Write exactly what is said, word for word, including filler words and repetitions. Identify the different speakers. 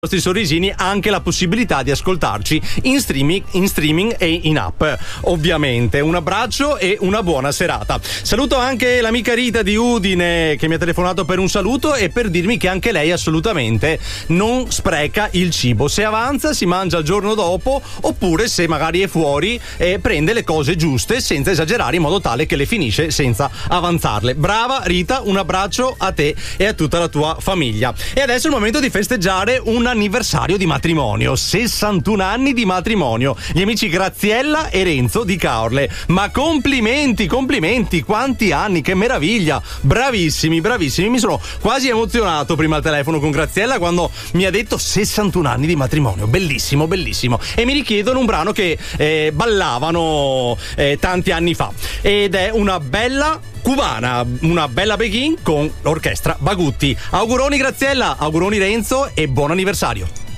Speaker 1: nostri sorrisini anche la possibilità di ascoltarci in streaming, in streaming e in app, ovviamente. Un abbraccio e una buona serata. Saluto anche l'amica Rita di Udine che mi ha telefonato per un saluto e per dirmi che anche lei assolutamente non spreca il cibo. Se avanza si mangia il giorno dopo, oppure se magari è fuori eh, prende le cose giuste senza esagerare, in modo tale che le finisce senza avanzarle. Brava Rita, un abbraccio a te e a tutta la tua famiglia. E adesso è il momento di festeggiare un anniversario di matrimonio, sessantuno anni di matrimonio, gli amici Graziella e Renzo di Caorle. Ma complimenti, complimenti, quanti anni, che meraviglia, bravissimi, bravissimi. Mi sono quasi emozionato prima al telefono con Graziella quando mi ha detto sessantuno anni di matrimonio, bellissimo, bellissimo. E mi richiedono un brano che eh, ballavano eh, tanti anni fa, ed è una bella cubana, una bella begin con l'orchestra Bagutti. Auguroni Graziella, auguroni Renzo e buon anniversario.